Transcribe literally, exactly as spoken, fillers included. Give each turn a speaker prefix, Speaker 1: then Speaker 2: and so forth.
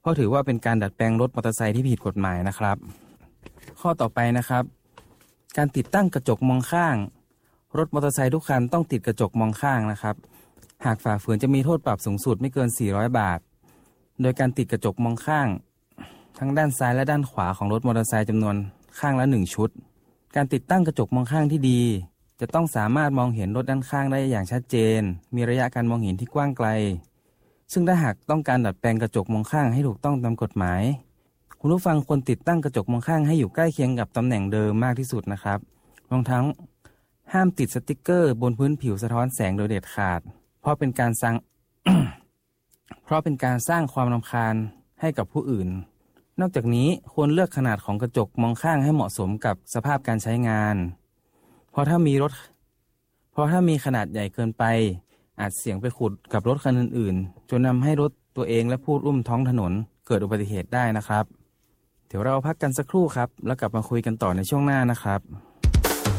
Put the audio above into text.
Speaker 1: เพราะถือว่าเป็นการดัดแปลงรถมอเตอร์ไซค์ที่ผิดกฎหมายนะครับข้อต่อไปนะครับการติดตั้งกระจกมองข้างรถมอเตอร์ไซค์ทุกคันต้องติดกระจกมองข้างนะครับหากฝ่าฝืนจะมีโทษปรับสูงสุดไม่เกินสี่ร้อยบาทโดยการติดกระจกมองข้างทั้งด้านซ้ายและด้านขวาของรถมอเตอร์ไซค์จำนวนข้างละหนึ่งชุดการติดตั้งกระจกมองข้างที่ดีจะต้องสามารถมองเห็นรถด้านข้างได้อย่างชัดเจนมีระยะการมองเห็นที่กว้างไกลซึ่งถ้าหากต้องการดัดแปลงกระจกมองข้างให้ถูกต้องตามกฎหมายคุณผู้ฟังควรติดตั้งกระจกมองข้างให้อยู่ใกล้เคียงกับตำแหน่งเดิมมากที่สุดนะครับรวมทั้งห้ามติดสติกเกอร์บนพื้นผิวสะท้อนแสงโดยเด็ดขาดเพราะเป็นการสร้าง เพราะเป็นการสร้างความรำคาญให้กับผู้อื่นนอกจากนี้ควรเลือกขนาดของกระจกมองข้างให้เหมาะสมกับสภาพการใช้งานเพราะถ้ามีรถเพราะถ้ามีขนาดใหญ่เกินไปอาจเสี่ยงไปขูดกับรถคันอื่นๆจนทำให้รถตัวเองและผู้ร่วมท้องถนนเกิดอุบัติเหตุได้นะครับเดี๋ยวเราพักกันสักครู่ครับแล้วกลับมาคุยกันต่อในช่วงหน้านะครับ